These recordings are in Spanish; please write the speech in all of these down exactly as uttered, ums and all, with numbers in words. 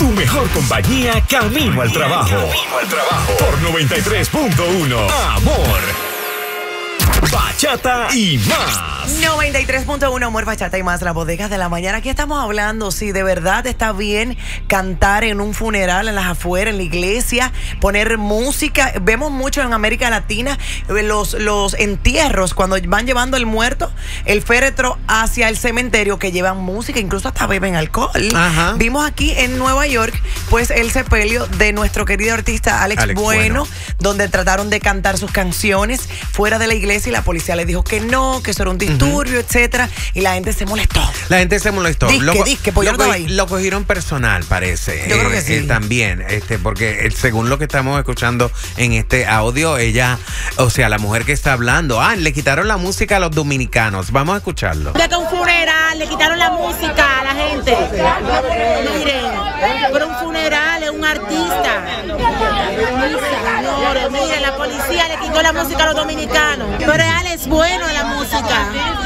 Tu mejor compañía camino al trabajo. Camino al trabajo. Por noventa y tres punto uno. Amor, bachata y más. noventa y tres punto uno, Amor, bachata y más, la bodega de la mañana. Aquí estamos hablando si de verdad está bien cantar en un funeral, en las afueras, en la iglesia, poner música. Vemos mucho en América Latina los, los entierros, cuando van llevando el muerto, el féretro hacia el cementerio, que llevan música, incluso hasta beben alcohol. Ajá. Vimos aquí en Nueva York, pues, el sepelio de nuestro querido artista Alex, Alex Bueno, Bueno, donde trataron de cantar sus canciones fuera de la iglesia y la policía le dijo que no, que eso era un disturbio, uh-huh, etcétera, y la gente se molestó. La gente se molestó. Disque, lo, disque, pues lo, yo no estaba ahí. Lo cogieron personal, parece. Yo eh, creo que sí. Eh, también, este, porque eh, según lo que estamos escuchando en este audio, ella, o sea, la mujer que está hablando, ah, le quitaron la música a los dominicanos. Vamos a escucharlo. De que un funeral, le quitaron la música a la gente. Miren, pero un funeral es un artista. Señores, miren, la policía le quitó la música a los dominicanos. Pero Alex Bueno la música.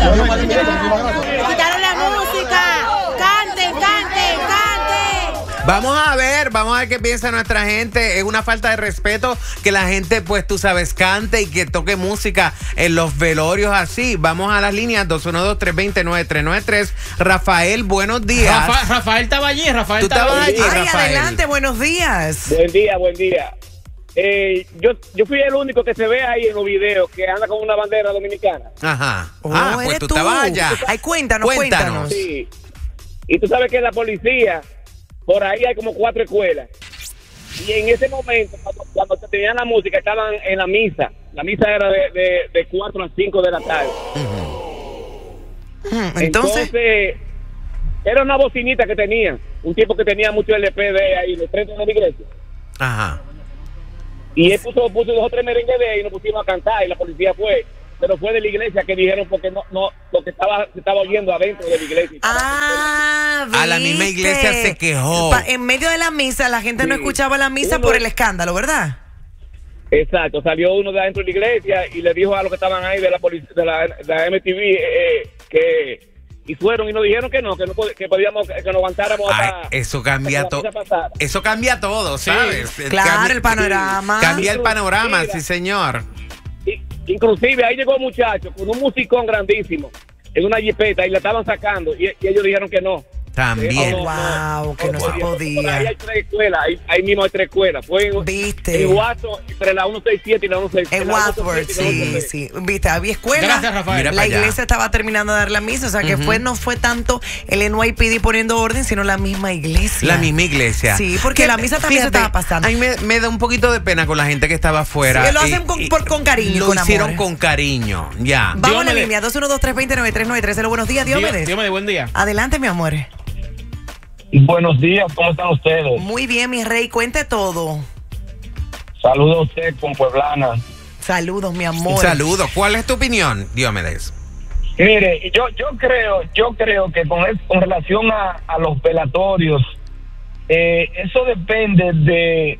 Le quitaron la música. Canten, canten, canten. Vamos a ver, vamos a ver qué piensa nuestra gente. Es una falta de respeto que la gente, pues tú sabes, cante y que toque música en los velorios así. Vamos a las líneas dos uno dos, tres dos cero, nueve tres nueve tres. Rafael, buenos días. Rafa, Rafael estaba allí, Rafael ¿Tú estabas allí, Ay, Rafael? adelante, buenos días. Buen día, buen día. Eh, yo, yo fui el único que se ve ahí en los videos que anda con una bandera dominicana. Ajá. Oh, ah, pues tú, tú estabas allá. Ay, cuéntanos, cuéntanos. Sí. Y tú sabes que la policía, por ahí hay como cuatro escuelas. Y en ese momento, cuando, cuando tenían la música, estaban en la misa. La misa era de, de, de cuatro a cinco de la tarde. Uh-huh. Uh-huh. Entonces, Entonces, era una bocinita que tenían. Un tipo que tenía mucho L P D ahí, de frente de la iglesia. Ajá. Y él puso, puso dos o tres merengues de ahí y nos pusimos a cantar y la policía fue, pero fue de la iglesia que dijeron porque no, no, lo que estaba, se estaba oyendo adentro de la iglesia. Ah, a la misma iglesia se quejó. Pa, en medio de la misa, la gente sí. no escuchaba la misa uno, por el escándalo, ¿verdad? Exacto, salió uno de adentro de la iglesia y le dijo a los que estaban ahí de la policía, de la, de la M T V, eh, que y fueron y nos dijeron que no, que no que podíamos, que nos aguantáramos hasta. Ay, eso cambia todo. Eso cambia todo, ¿sabes? Sí, claro, cambia, el panorama. Cambia el panorama, sí, señor. Y, inclusive ahí llegó un muchacho con un musicón grandísimo en una jipeta y la estaban sacando y, y ellos dijeron que no. También. Oh, wow, no, que no, no se podía. Ahí hay tres escuelas, ahí, ahí mismo hay tres escuelas. Fue en, ¿Viste? En Watson, entre la ciento sesenta y siete y la ciento sesenta y siete. En Watford, sí, sí. Viste, había escuela. Gracias, Rafael. La iglesia estaba terminando de dar la misa, o sea que uh-huh. fue, no fue tanto el N Y P D poniendo orden, sino la misma iglesia. La misma iglesia. Sí, porque que, la misa también fíjate, se estaba pasando. A mí me, me da un poquito de pena con la gente que estaba afuera. Sí, lo hacen y, con, y, por, con cariño, Lo con hicieron amor. con cariño, ya. Vamos Diómede. a la línea, dos uno dos, tres dos cero, nueve tres nueve tres. Buenos días, Diomedes. Diomedes, buen día. Adelante, mi amor. Buenos días, ¿cómo están ustedes? Muy bien, mi rey, cuente todo. Saludos a usted con Pueblana. Saludos, mi amor. Saludos. ¿Cuál es tu opinión, Diomedes? Mire, yo yo creo yo creo que con, el, con relación a, a los velatorios, eh, eso depende de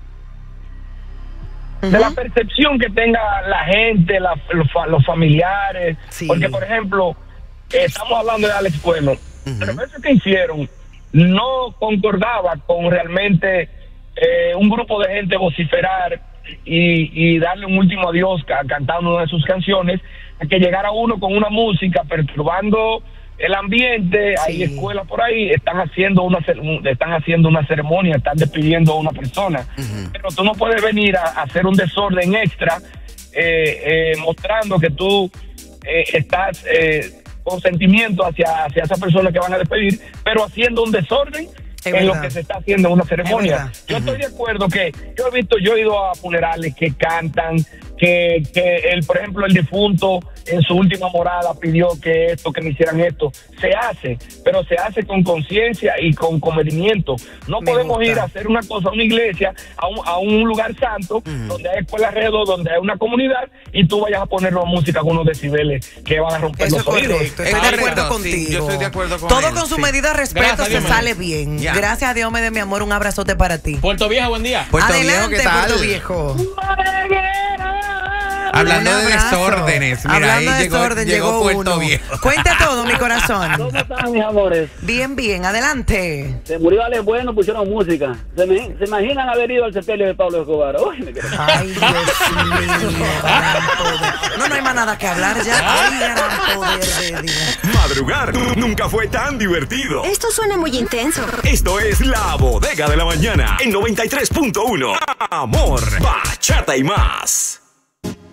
uh-huh. de la percepción que tenga la gente, la, los, los familiares. Sí. Porque, por ejemplo, eh, estamos hablando de Alex Bueno, uh-huh. pero eso que hicieron no concordaba con realmente eh, un grupo de gente vociferar y, y darle un último adiós cantando una de sus canciones, a que llegara uno con una música perturbando el ambiente. Sí. Hay escuelas por ahí, están haciendo una están haciendo una ceremonia, están despidiendo a una persona, uh-huh. pero tú no puedes venir a, a hacer un desorden extra eh, eh, mostrando que tú eh, estás eh, con sentimiento hacia, hacia esa persona que van a despedir, pero haciendo un desorden es en verdad. Lo que se está haciendo en una ceremonia. Yo uh-huh. estoy de acuerdo que yo he visto, yo he ido a funerales que cantan, que, que el, por ejemplo, el difunto en su última morada pidió que esto, que me hicieran esto. Se hace, pero se hace con conciencia y con comedimiento. No me podemos gusta. ir a hacer una cosa a una iglesia, a un, a un lugar santo, uh-huh. donde hay escuelas alrededor, donde hay una comunidad, y tú vayas a poner una música con unos decibeles que van a romper Eso los oídos. Estoy de acuerdo contigo. Sí, yo estoy de acuerdo con Todo él, con su sí. medida de respeto. Gracias, se Dios sale bien. Ya. Gracias a Dios, me de mi amor, un abrazote para ti. Puerto Viejo, buen día. Puerto Adelante, Viejo, ¿qué tal? Puerto Viejo. Hablando Un de abrazo. desórdenes. Mira, Hablando ahí de llegó, desorden, llegó llegó Puerto uno. Viejo. Cuenta todo, mi corazón. ¿Cómo están, mis amores? Bien, bien, adelante. Se murió Alex Bueno, pusieron música. ¿Se, me, ¿Se imaginan haber ido al sepelio de Pablo Escobar? Uy, me quedé- Ay, Dios mío, gran poder. No, no hay más nada que hablar ya. Ay, gran poder de Dios. Madrugar nunca fue tan divertido. Esto suena muy intenso. Esto es La Bodega de la Mañana en noventa y tres punto uno. Amor, bachata y más.